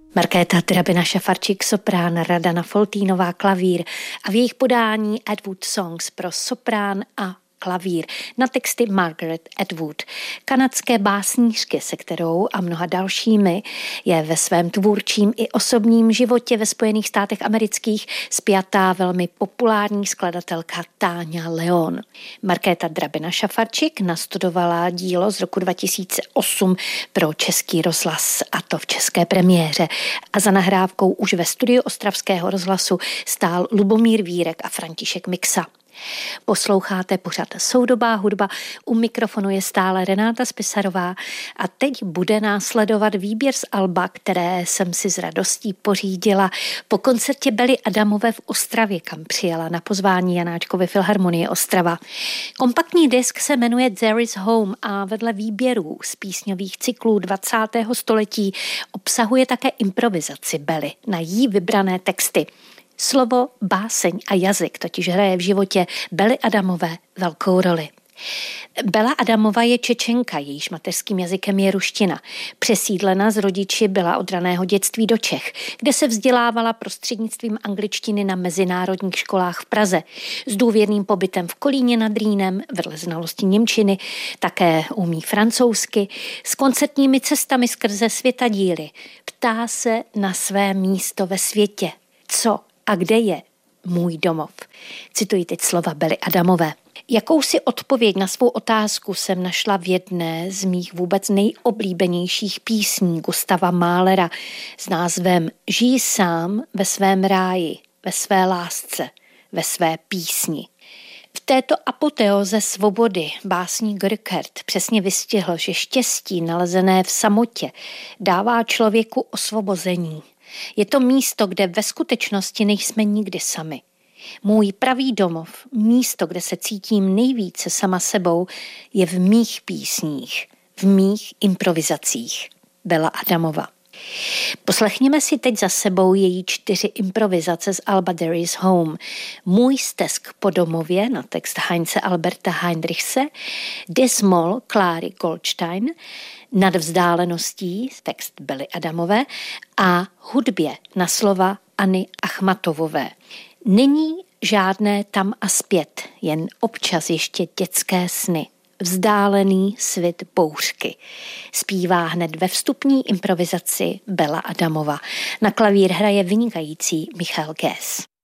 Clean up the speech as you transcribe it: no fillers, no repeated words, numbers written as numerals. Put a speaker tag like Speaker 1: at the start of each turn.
Speaker 1: Markéta Drabina-Šafarčík soprán, Radana Foltýnová klavír a v jejich podání Atwood Songs pro soprán a klavír na texty Margaret Atwood, kanadské básnířky, se kterou a mnoha dalšími je ve svém tvůrčím i osobním životě ve Spojených státech amerických spjatá velmi populární skladatelka Táňa Leon. Markéta Drabina-Šafarčík nastudovala dílo z roku 2008 pro Český rozhlas, a to v české premiéře, a za nahrávkou už ve studiu Ostravského rozhlasu stál Lubomír Vírek a František Miksa. Posloucháte pořad Soudobá hudba, u mikrofonu je stále Renáta Spisarová a teď bude následovat výběr z alba, které jsem si s radostí pořídila po koncertě Belly Adamové v Ostravě, kam přijela na pozvání Janáčkovy filharmonie Ostrava. Kompaktní disk se jmenuje There is Home a vedle výběrů z písňových cyklů 20. století obsahuje také improvizaci Belly na jí vybrané texty. Slovo, báseň a jazyk totiž hraje v životě Belly Adamové velkou roli. Bela Adamova je Čečenka, jejíž mateřským jazykem je ruština. Přesídlena z rodiči byla od raného dětství do Čech, kde se vzdělávala prostřednictvím angličtiny na mezinárodních školách v Praze. S důvěrným pobytem v Kolíně nad Rýnem, vedle znalosti němčiny, také umí francouzsky, s koncertními cestami skrze světadíly. Ptá se na své místo ve světě. Co a kde je můj domov? Cituji teď slova Belly Adamové. Jakousi odpověď na svou otázku jsem našla v jedné z mých vůbec nejoblíbenějších písní Gustava Mahlera s názvem Žij sám ve svém ráji, ve své lásce, ve své písni. V této apoteóze svobody básník Rückert přesně vystihl, že štěstí nalezené v samotě dává člověku osvobození. Je to místo, kde ve skutečnosti nejsme nikdy sami. Můj pravý domov, místo, kde se cítím nejvíce sama sebou, je v mých písních, v mých improvizacích. Bela Adamova. Poslechněme si teď za sebou její 4 improvizace z alba There is Home. Můj stesk po domově na text Heinze Alberta Heinrichse, Desmol Kláry Goldstein, Nad vzdáleností text Belly Adamové a Hudbě na slova Anny Achmatovové. Není žádné tam a zpět, jen občas ještě dětské sny. Vzdálený svit bouřky. Zpívá hned ve vstupní improvizaci Bela Adamova. Na klavír hraje vynikající Michal Gess.